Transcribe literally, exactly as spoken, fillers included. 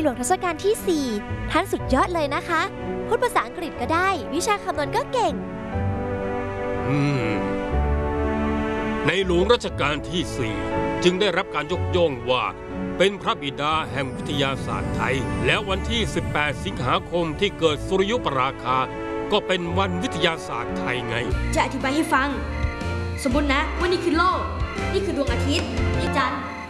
หลวงรัชกาลที่ สี่ ท่านสุดยอดเลยนะคะพูดภาษาอังกฤษก็ได้วิชาคำนวณก็เก่งอืมในหลวงรัชกาลที่ สี่ จึงได้รับการยกย่องว่าเป็นพระบิดาแห่งวิทยาศาสตร์ไทยแล้ววันที่ สิบแปด สิงหาคมที่เกิดสุริยุปราคาก็เป็นวันวิทยาศาสตร์ไทยไงจะอธิบายให้ฟังสมมตินะว่านี่คือโลกนี่คือดวงอาทิตย์นี่จันทร์